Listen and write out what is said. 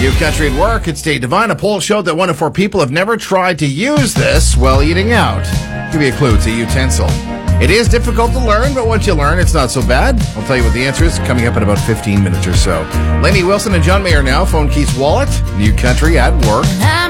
New Country at Work, it's Dave Devine. A poll showed that 1 in 4 people have never tried to use this while eating out. Give you a clue, it's a utensil. It is difficult to learn, but once you learn, it's not so bad. I'll tell you what the answer is coming up in about 15 minutes or so. Lainey Wilson and John Mayer now. Phone Keith's Wallet, New Country at Work.